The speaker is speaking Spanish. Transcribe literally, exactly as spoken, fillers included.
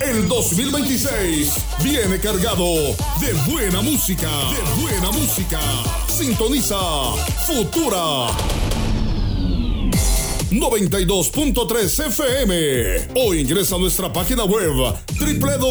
El dos mil veintiséis viene cargado de buena música, de buena música. Sintoniza Futura noventa y dos punto tres F M o ingresa a nuestra página web doble u doble u doble